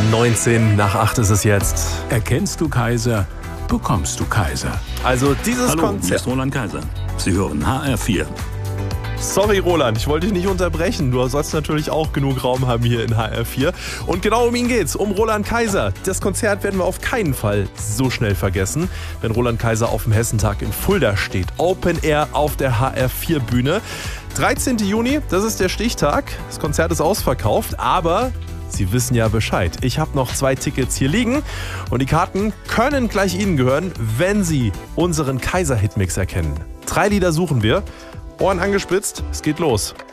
19 nach 8 ist es jetzt. Erkennst du Kaiser, bekommst du Kaiser. Also dieses Hallo, hier Konzert. ist Roland Kaiser. Sie hören HR4. Sorry Roland, ich wollte dich nicht unterbrechen. Du sollst natürlich auch genug Raum haben hier in HR4. Und genau um ihn geht's, um Roland Kaiser. Das Konzert werden wir auf keinen Fall so schnell vergessen, wenn Roland Kaiser auf dem Hessentag in Fulda steht. Open Air auf der HR4-Bühne. 13. Juni, das ist der Stichtag. Das Konzert ist ausverkauft, aber Sie wissen ja Bescheid. Ich habe noch 2 Tickets hier liegen und die Karten können gleich Ihnen gehören, wenn Sie unseren Kaiser-Hitmix erkennen. 3 Lieder suchen wir. Ohren angespitzt, es geht los.